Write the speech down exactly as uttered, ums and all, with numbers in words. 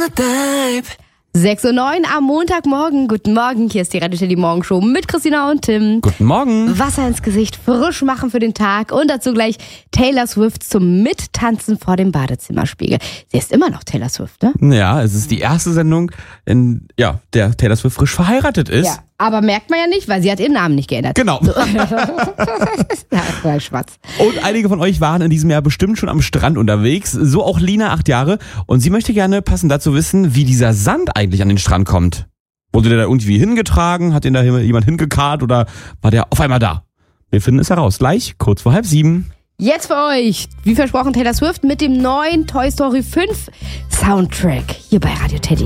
wanna dive. sechs Uhr neun am Montagmorgen. Guten Morgen, hier ist die Radio Teddy Morgenshow mit Christina und Tim. Guten Morgen. Wasser ins Gesicht, frisch machen für den Tag und dazu gleich Taylor Swift zum Mittanzen vor dem Badezimmerspiegel. Sie ist immer noch Taylor Swift, ne? Ja, es ist die erste Sendung, in ja, der Taylor Swift frisch verheiratet ist. Ja, aber merkt man ja nicht, weil sie hat ihren Namen nicht geändert. Genau. So. Ja, Schwarz. Und einige von euch waren in diesem Jahr bestimmt schon am Strand unterwegs. So auch Lina, acht Jahre. Und sie möchte gerne passend dazu wissen, wie dieser Sand eigentlich an den Strand kommt. Wurde der da irgendwie hingetragen? Hat den da jemand hingekarrt oder war der auf einmal da? Wir finden es heraus. Gleich, kurz vor halb sieben. Jetzt für euch, wie versprochen, Taylor Swift mit dem neuen Toy Story fünf Soundtrack hier bei Radio Teddy.